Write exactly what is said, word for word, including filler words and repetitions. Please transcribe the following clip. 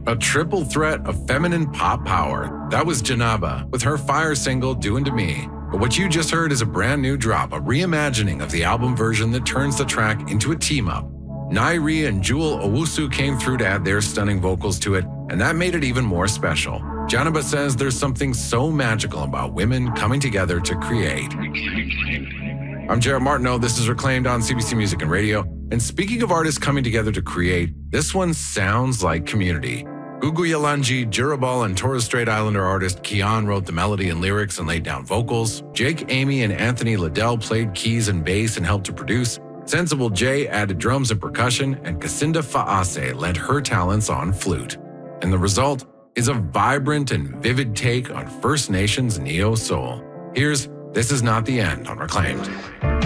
A triple threat of feminine pop power. That was Janaba with her fire single Doin' to Me. But what you just heard is a brand new drop, a reimagining of the album version that turns the track into a team-up. Nairi and Jewel Owusu came through to add their stunning vocals to it, and that made it even more special. Janaba says there's something so magical about women coming together to create. I'm Jared Martineau. This is Reclaimed on C B C Music and Radio. And speaking of artists coming together to create, this one sounds like Community. Gugu Yalanji, Jurabal, and Torres Strait Islander artist Kian wrote the melody and lyrics and laid down vocals. Jake, Amy, and Anthony Liddell played keys and bass and helped to produce. Sensible J added drums and percussion, and Kacinda Faase lent her talents on flute. And the result is a vibrant and vivid take on First Nations neo-soul. Here's This Is Not the End on Reclaimed.